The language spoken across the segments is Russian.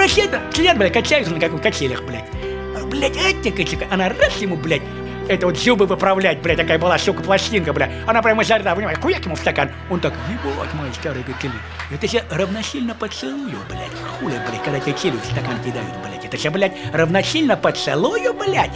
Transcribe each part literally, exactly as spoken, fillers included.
вообще это, член, блядь, качается на каких качелях, блядь. Блядь, эти качели, она раз ему, блядь, это вот зубы выправлять, блядь, такая была, сука, пластинка, блядь. Она прямо изо рта, понимаешь, куяк ему в стакан. Он так, ебать, мои старые качели. Это же равносильно поцелую, блядь. Хули, блядь, когда тебе челюсть в стакан кидают, блядь. Это же, блядь, равносильно поцелую, блядь.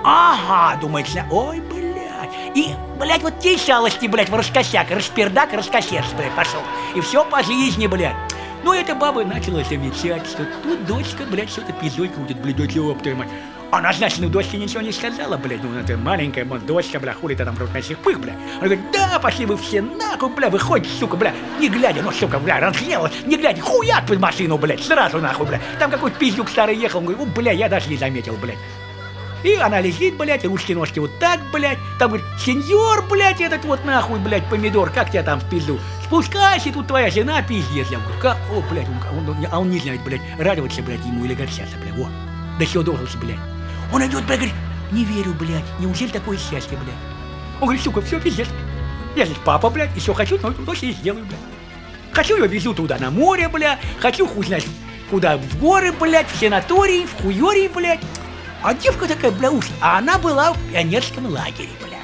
Ага, думается, ой, блядь. И, блядь, вот те шалости, блядь, в раскосяк, распердак, раскосец, блядь, пошел. И все по жизни, блядь. Ну, эта баба начала замечать, что тут дочка, блядь, что-то пиздой крутит, блядь, дочь, ёб твою мать. Она, значит, ну, дочке ничего не сказала, блядь, ну, это маленькая, вот, дочка, бля, хули ты там вроде на пых, бля. Она говорит, да, пошли вы все нахуй, бля, выходите, сука, бля, не глядя, ну, сука, бля, разгневалась, не глядя, хуяк под машину, блядь, сразу нахуй, бля. Там какой-то пиздюк старый ехал, он говорит, о, бля, я даже не заметил, блядь. И она лежит, блядь, ручки-ножки вот так, блядь, там, говорит, сеньор, блядь, этот вот нахуй, блядь, помидор, как тебя там в пизду? Спускайся, тут твоя жена, пиздец, я говорю, как, о, блядь, он, он, а он не знает, блядь, радоваться, блядь, ему или горчаться, блядь, во, до чего должен, блядь. Он идет, блядь, говорит, не верю, блядь, неужели такое счастье, блядь? Он говорит, сука, все, пиздец. Я здесь папа, блядь, еще хочу, но то и сделаю, блядь. Хочу, ее везу туда на море, блядь, хочу, хуй знает, куда, в горы, блядь, в санатории, в хуёрии, блядь. А девка такая, бля, уж, а она была в пионерском лагере, блядь.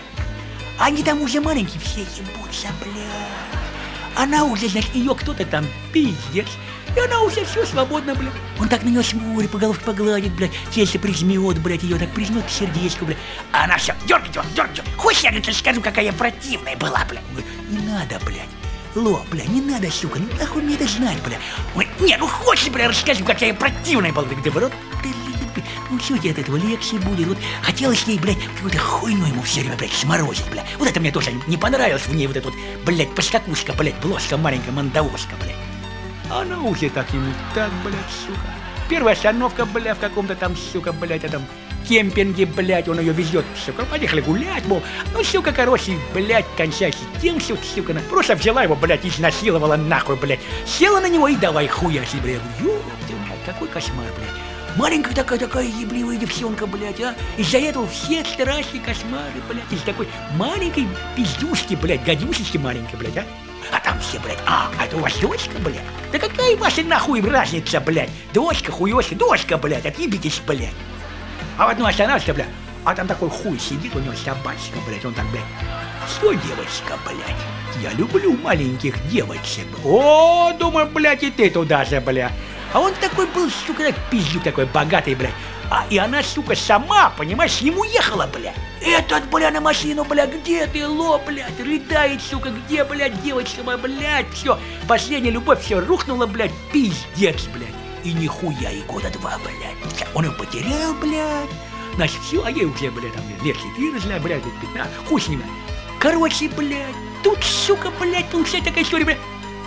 Они там уже маленькие все ебутся, блядь. Она уже, значит, ее кто-то там пиздец. И она уже все свободна, блядь. Он так на нее смотрит, по головке погладит, блядь, тельце прижмет, блядь, ее так прижмет к сердечку, блядь. А она все, дергает его, дергает его. Хочешь, я, говорит, скажу, какая я противная была, блядь? Он говорит, не надо, блядь. Ло, бля, не надо, сука, ну нахуй мне это знать, бля. Ой, не, ну хочешь, бля, расскажу, какая я противная была. Да в рот, ты, ну что тебе от этого легче будет? Вот хотелось ей, блядь, какую-то хуйню ему все время, блядь, сморозить, бля. Вот это мне тоже не понравилось в ней, вот эта вот, блядь, поскакушка, блядь, бложка маленькая, мандавошка, блядь. Она уже так ему, так, блядь, сука. Первая остановка, бля, в каком-то там, сука, блядь, этом кемпинге, блядь, он ее везет, сука, поехали гулять, мол. Ну, сука, короче, блядь, кончайся тем, что, сука, просто взяла его, блядь, изнасиловала нахуй, блядь. Села на него и давай хуяси, блядь. Ёб ты, блядь, какой кошмар, блядь. Маленькая такая-такая ебливая девчонка, блядь, а. Из-за этого все страшные кошмары, блядь, из такой маленькой пиздюшки, блядь, гадюшечки маленькой, блядь, а. А там все, блядь, а, а это у вас дочка, блядь? Да какая ваша нахуй разница, блядь? Дочка, хуёшка, дочка, блядь, отъебитесь, блядь. А в одну останавливается, блядь, а там такой хуй сидит, у него собачка, блядь, он так, блядь, что, девочка, блядь, я люблю маленьких девочек. О, думаю, блядь, и ты туда же, блядь. А он такой был, сука, пиздюк такой богатый, блядь. А, и она, сука, сама, понимаешь, с ним уехала, блядь. Этот, бля, на машину, бля, где ты, ло, блядь, рыдает, сука, где, блядь, девочка моя, блядь, все, последняя любовь, все рухнула, блядь, пиздец, блядь. И нихуя, и года два, блядь. Он ее потерял, блядь. Значит, все, а ей уже, блядь, там, лет четырнадцать, блядь, пятнадцать, хуй с ними. Короче, блядь, тут, сука, блядь, получается такая история, блядь.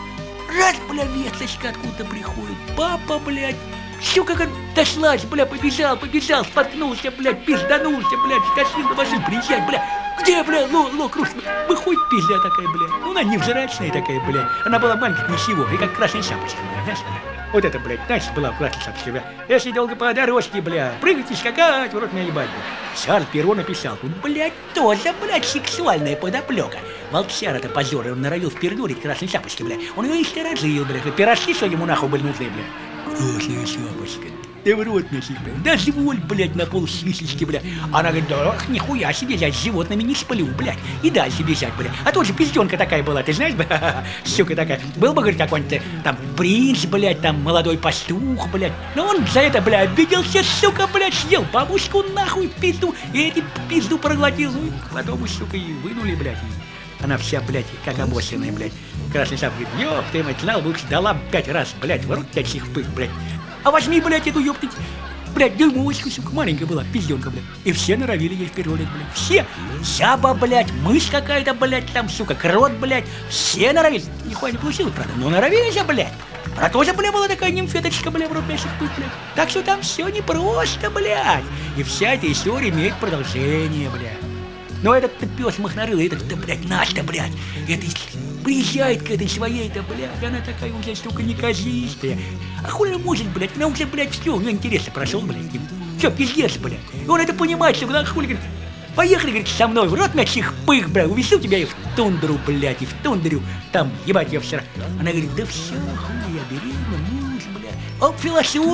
Раз, бля, весточка откуда-то приходит, папа, блядь. Сука, как дошлась, бля, побежал, побежал, споткнулся, блядь, пизданулся, блядь, скосил на машину, приезжай, бля. Где, бля, ло, ло, круш, выходит пизда такая, бля. Ну, она невзрачная такая, бля. Она была маленькая, ничего, и как красная шапочка, бля, знаешь, бля. Вот это, блядь, значит, была в красной шапочке, бля. Если долго по дорожке, бля, прыгать и скакать, в рот меня ебать, бля. Шарль Перро написал, тут, блядь, тоже, блядь, сексуальная подоплека. Волчара-то позор, он норовил впердурить красной шапочки, бля. Он ее и сторожил, бля. Пирожки, что ему нахуй были нужны, бля. Красная шапочка. Ты в рот носишь, бля. Дозволь, блядь, на пол свисочки, бля. Она говорит, да, ах, нихуя себе, я с животными не сплю, блядь. И дальше бежать, бля. А тоже пизденка такая была, ты знаешь, бля, сука такая. Был бы, говорит, какой-нибудь там принц, блядь, там молодой пастух, блядь. Но он за это, бля, обиделся, сука, блядь, съел бабушку нахуй в пизду. И эти пизду проглотил. Ну, потом, сука, и вынули, блядь. Она вся, блядь, как обоссанная, блядь. Красный шап говорит, ёб ты, мать, знал, лучше дала пять раз, блядь, в рот таких пых, блядь. А возьми, блядь, эту ёптыть, блядь, дымочку, сука, маленькая была, пизденка, блядь. И все норовили ей вперед, блядь, все. Жаба, блядь, мышь какая-то, блядь, там, сука, крот, блядь, все норовили. Нихуя не получилось, правда, но норовили же, блядь. Она тоже, бля, была такая нимфеточка, бля, в рот наших пых, блядь. Так что там все непросто, блядь. И вся эта история имеет продолжение, блядь. Но этот-то пес махнарылый, этот-то, блядь, наш-то, блядь, это приезжает к этой своей-то, блядь, она такая уже, сука, неказистая. А хули она может, блядь, она уже, блядь, все, у нее интересно прошел, блядь, все, пиздец, блядь. И он это понимает, что, она хули, говорит, поехали, говорит, со мной в рот начих пых, блядь, увезу тебя и в тундру, блядь, и в тундру, там, ебать, я вчера. Она говорит, да все, хули, я беременна, муж, блядь. О, философия.